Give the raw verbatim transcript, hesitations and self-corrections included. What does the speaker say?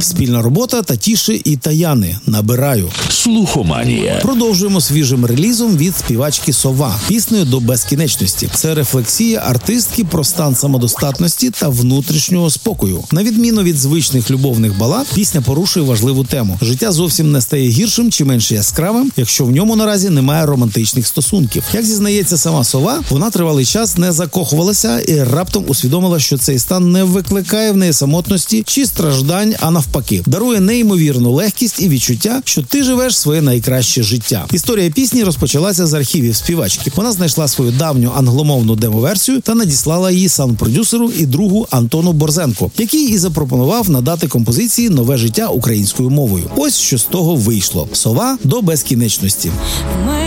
Спільна робота Татіші і Таяни «Набираю». Слухоманія. Продовжуємо свіжим релізом від співачки «Сова» піснею «До безкінечності». Це рефлексія артистки про стан самодостатності та внутрішнього спокою. На відміну від звичних любовних балад, пісня порушує важливу тему. Життя зовсім не стає гіршим чи менш яскравим, якщо в ньому наразі немає романтичних стосунків. Як зізнається сама «Сова», вона тривалий час не закохувалася і раптом усвідомила, що цей стан не викликає в неї самотності чи страждань, а навпаки. Дарує неймовірну легкість і відчуття, що ти живеш своє найкраще життя. Історія пісні розпочалася з архівів співачки. Вона знайшла свою давню англомовну демоверсію та надіслала її саунд-продюсеру і другу Антону Борзенку, який і запропонував надати композиції нове життя українською мовою. Ось що з того вийшло. «Сова» до безкінечності.